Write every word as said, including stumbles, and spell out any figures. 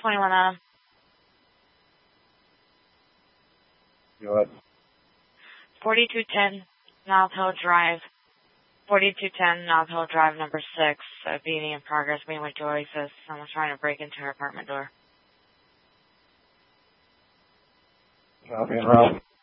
twenty-one Adam. Go ahead. forty-two ten Nob Hill Drive. forty-two ten Nob Hill Drive, number six. A beating in progress. Being with Joy says someone's trying to break into her apartment door. Copy and route.